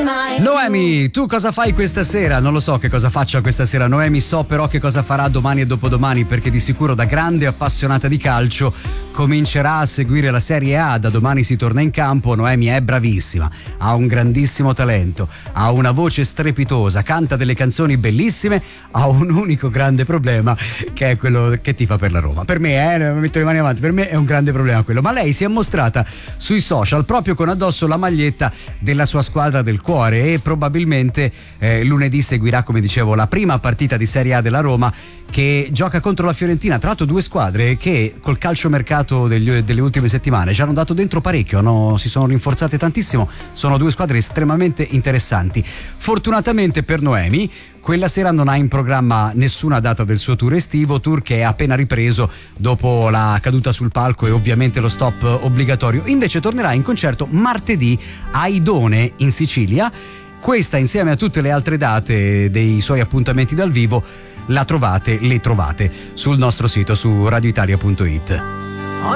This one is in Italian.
Noemi, tu cosa fai questa sera? Non lo so che cosa faccia questa sera Noemi, so però che cosa farà domani e dopodomani, perché di sicuro da grande appassionata di calcio comincerà a seguire la Serie A. Da domani si torna in campo. Noemi è bravissima, ha un grandissimo talento, ha una voce strepitosa, canta delle canzoni bellissime, ha un unico grande problema che è quello che tifa per la Roma. Per me, metto le mani avanti, per me è un grande problema quello, ma lei si è mostrata sui social proprio con addosso la maglietta della sua squadra del cuore e probabilmente lunedì seguirà, come dicevo, la prima partita di Serie A della Roma, che gioca contro la Fiorentina. Tra l'altro due squadre che col calciomercato delle ultime settimane ci hanno dato dentro parecchio, si sono rinforzate tantissimo, sono due squadre estremamente interessanti. Fortunatamente per Noemi quella sera non ha in programma nessuna data del suo tour estivo, tour che è appena ripreso dopo la caduta sul palco e ovviamente lo stop obbligatorio. Invece tornerà in concerto martedì a Idone in Sicilia. Questa, insieme a tutte le altre date dei suoi appuntamenti dal vivo, le trovate sul nostro sito, su radioitalia.it.